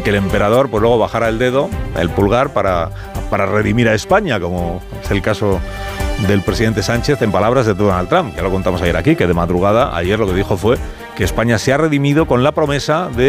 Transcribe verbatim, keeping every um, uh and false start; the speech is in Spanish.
que el emperador pues luego bajara el dedo, el pulgar, para, para redimir a España, como es el caso del presidente Sánchez en palabras de Donald Trump. Ya lo contamos ayer aquí, que de madrugada, ayer lo que dijo fue que España se ha redimido con la promesa de